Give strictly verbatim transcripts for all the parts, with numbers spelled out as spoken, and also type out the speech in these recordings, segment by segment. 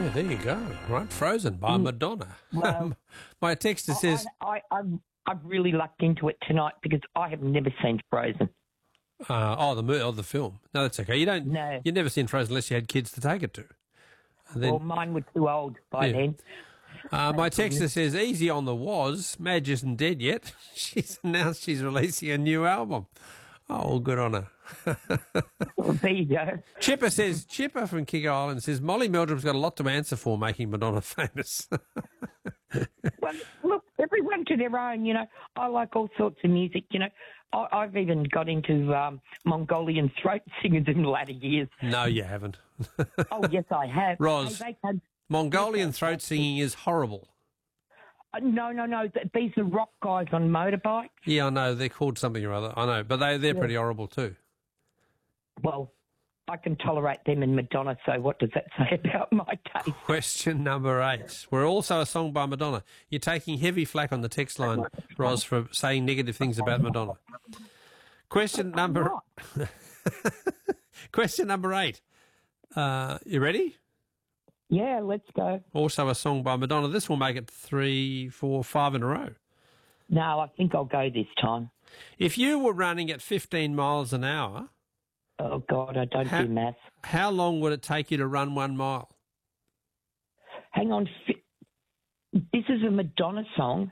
Yeah, there you go. Right, Frozen by Mm. Madonna. Well, My texter says, I, I, I, I've really lucked into it tonight because I have never seen Frozen. uh, "Oh, the mo- oh, the film." No, that's okay. You don't. No. You've never seen Frozen unless you had kids to take it to. And then, Well, mine were too old by Yeah. then. uh, my texter says, "Easy on the was. Madge isn't dead yet. She's announced she's releasing a new album." Oh, well, good on her. Well, there you go. Chipper says, Chipper from King Island says, Molly Meldrum's got a lot to answer for making Madonna famous. Well, look, everyone to their own, you know. I like all sorts of music, you know. I, I've even got into um, Mongolian throat singers in the latter years. No, you haven't. Oh, yes, I have. Ros, Hey, they had, Mongolian throat singing is horrible. uh, no, no, no. th- These are rock guys on motorbikes. Yeah, I know. They're called something or other. I know. But they, they're Yeah. pretty horrible too. Well, I can tolerate them and Madonna, so what does that say about my taste? Question number eight. We're also a song by Madonna. You're taking heavy flack on the text line, Ros, for saying negative things about Madonna. Question number Question number eight. Uh, you ready? Yeah, let's go. Also a song by Madonna. This will make it three, four, five in a row. No, I think I'll go this time. If you were running at fifteen miles an hour, Oh, God, I don't Ha- do maths. how long would it take you to run one mile? Hang on. Fi- this is a Madonna song.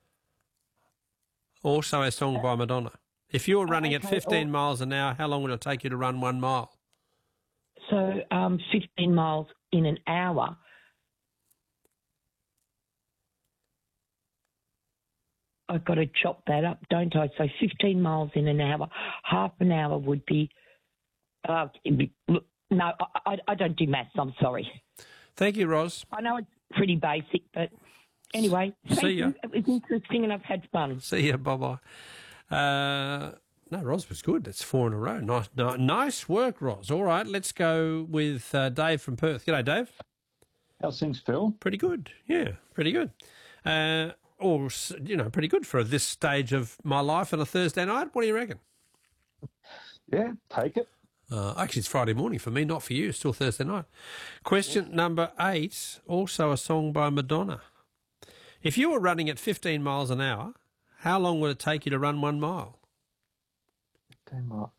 Also a song by Madonna. If you were running at okay, fifteen or- miles an hour, how long would it take you to run one mile? So um, fifteen miles in an hour. I've got to chop that up, don't I? So fifteen miles in an hour. Half an hour would be... Uh, it'd be- look, no, I, I, I don't do maths. I'm sorry. Thank you, Ros. I know it's pretty basic, but anyway. Thank See ya. you. It was interesting and I've had fun. See ya. Bye-bye. Uh, no, Ros was good. That's four in a row. Nice, ni- nice work, Ros. All right, let's go with uh, Dave from Perth. G'day, Dave. How's things, Phil? Pretty good. Yeah, pretty good. Uh, or, s- you know, pretty good for this stage of my life on a Thursday night. What do you reckon? Yeah, take it. Uh, actually, it's Friday morning for me, not for you. It's still Thursday night. Question number eight, also a song by Madonna. If you were running at fifteen miles an hour, how long would it take you to run one mile? Denmark.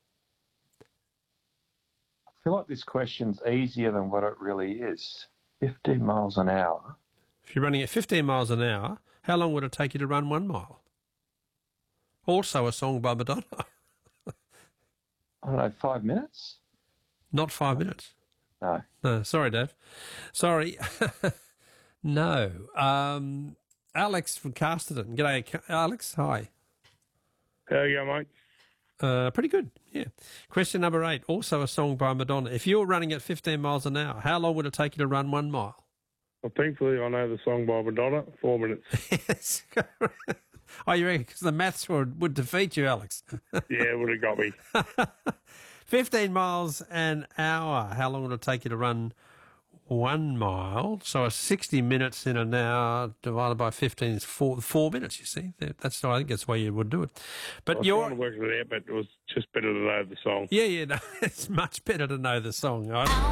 I feel like this question's easier than what it really is. fifteen miles an hour. If you're running at fifteen miles an hour, how long would it take you to run one mile? Also a song by Madonna. I don't know, five minutes? Not five minutes. No. No, sorry, Dave. Sorry. no. Um, Alex from Casterton. G'day, Ca- Alex. Hi. How you going, mate? Uh, pretty good, yeah. Question number eight, also a song by Madonna. If you were running at fifteen miles an hour, how long would it take you to run one mile? Well, thankfully, I know the song by Madonna, four minutes. Yes. Oh, you reckon because the maths would, would defeat you, Alex? Yeah, it would have got me. fifteen miles an hour. How long would it take you to run one mile? So a sixty minutes in an hour divided by fifteen is four, four minutes, you see. That's I think that's the way you would do it. I But was you're... trying to work it out, but it was just better to know the song. Yeah, yeah, no, it's much better to know the song. I